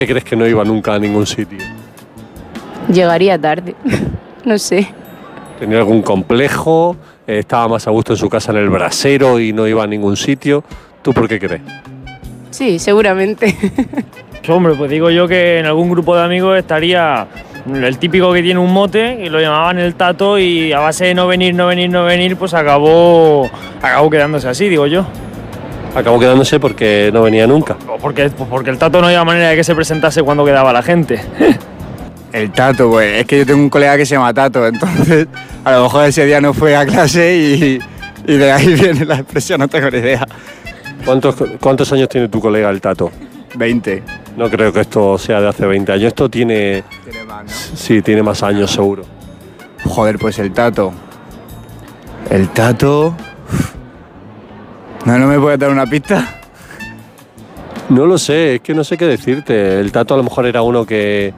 ¿Qué crees que no iba nunca a ningún sitio? Llegaría tarde, no sé. ¿Tenía algún complejo? ¿Estaba más a gusto en su casa en el brasero y no iba a ningún sitio? ¿Tú por qué crees? Sí, seguramente. Hombre, pues digo yo que en algún grupo de amigos estaría el típico que tiene un mote y lo llamaban el Tato y a base de no venir, pues acabó quedándose así, digo yo. Acabó quedándose porque no venía nunca. Porque el Tato no había manera de que se presentase cuando quedaba la gente. El Tato, pues es que yo tengo un colega que se llama Tato, entonces a lo mejor ese día no fue a clase y de ahí viene la expresión, no tengo ni idea. ¿Cuántos años tiene tu colega el Tato? 20. No creo que esto sea de hace 20 años. Esto tiene... Tiene más, ¿no? Sí, tiene más años seguro. Joder, pues el Tato. El Tato... ¿No me puedes dar una pista? No lo sé, es que no sé qué decirte. El Tato a lo mejor era uno que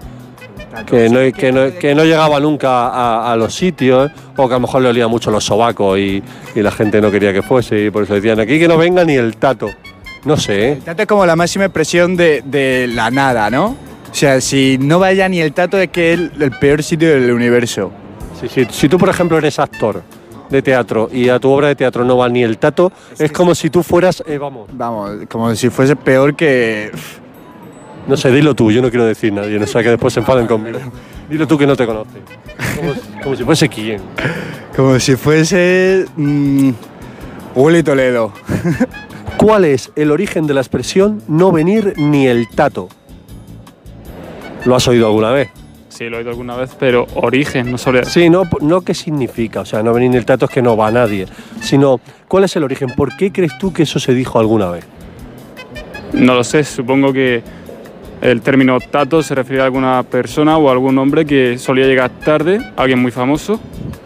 no llegaba nunca a los sitios, o que a lo mejor le olía mucho los sobacos y la gente no quería que fuese, y por eso decían aquí que no venga ni el Tato. No sé, ¿eh? El Tato es como la máxima expresión de la nada, ¿no? O sea, si no vaya ni el Tato es que es el peor sitio del universo. Sí, si tú, por ejemplo, eres actor de teatro y a tu obra de teatro no va ni el Tato, es como si tú fueras, Vamos, como si fuese peor que... No sé, dilo tú, yo no quiero decir nadie, no sea que después se enfaden conmigo. Dilo tú que no te conoces. Como si fuese quién. Como si fuese... Willy Toledo. ¿Cuál es el origen de la expresión no venir ni el Tato? ¿Lo has oído alguna vez? Sí, lo he oído alguna vez, pero origen, no sobre... Sí, no qué significa, o sea, no venir ni el Tato es que no va nadie, sino ¿cuál es el origen? ¿Por qué crees tú que eso se dijo alguna vez? No lo sé, supongo que el término Tato se refiere a alguna persona o a algún hombre que solía llegar tarde, alguien muy famoso,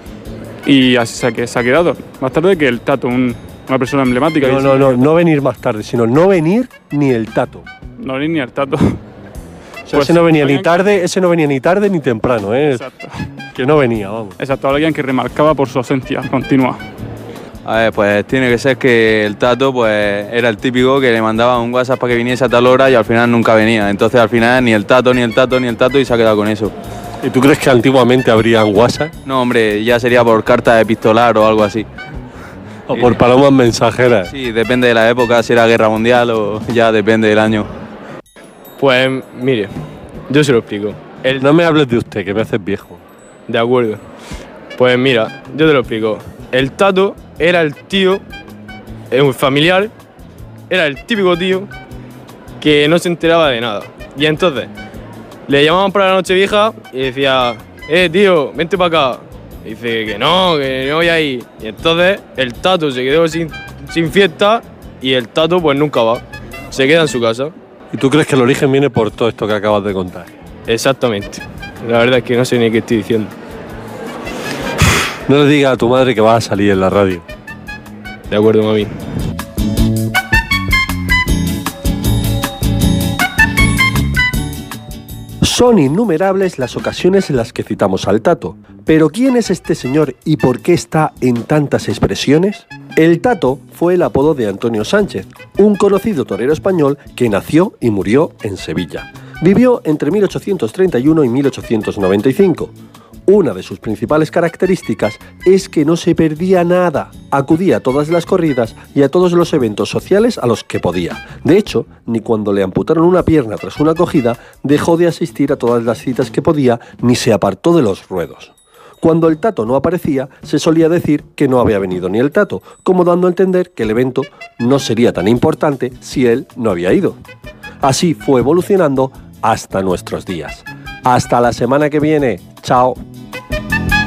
y así se ha quedado. Más tarde que el Tato, una persona emblemática. No venir más tarde, sino no venir ni el Tato. No venir ni el Tato. O sea, ese no venía ni tarde ni temprano, ¿eh? Exacto. Que no venía, vamos. Exacto, alguien que remarcaba por su ausencia continua. A ver, pues tiene que ser que el Tato pues era el típico que le mandaba un WhatsApp para que viniese a tal hora y al final nunca venía. Entonces al final ni el Tato y se ha quedado con eso. ¿Y tú crees que antiguamente habrían WhatsApp? No, hombre, ya sería por carta epistolar o algo así. ¿O por palomas mensajeras? Sí, depende de la época, si era guerra mundial o ya depende del año. Pues mire, yo se lo explico. No me hables de usted, que me haces viejo. De acuerdo. Pues mira, yo te lo explico. El Tato era el tío, un familiar, era el típico tío que no se enteraba de nada. Y entonces le llamaban para la Nochevieja y decía, tío, vente para acá. Y dice que no voy a ir. Y entonces el Tato se quedó sin fiesta y el Tato pues nunca va. Se queda en su casa. ¿Y tú crees que el origen viene por todo esto que acabas de contar? Exactamente. La verdad es que no sé ni qué estoy diciendo. No le digas a tu madre que vas a salir en la radio. De acuerdo, mami. Son innumerables las ocasiones en las que citamos al Tato. ¿Pero quién es este señor y por qué está en tantas expresiones? El Tato fue el apodo de Antonio Sánchez, un conocido torero español que nació y murió en Sevilla. Vivió entre 1831 y 1895. Una de sus principales características es que no se perdía nada. Acudía a todas las corridas y a todos los eventos sociales a los que podía. De hecho, ni cuando le amputaron una pierna tras una cogida, dejó de asistir a todas las citas que podía ni se apartó de los ruedos. Cuando el Tato no aparecía, se solía decir que no había venido ni el Tato, como dando a entender que el evento no sería tan importante si él no había ido. Así fue evolucionando hasta nuestros días. Hasta la semana que viene. Chao.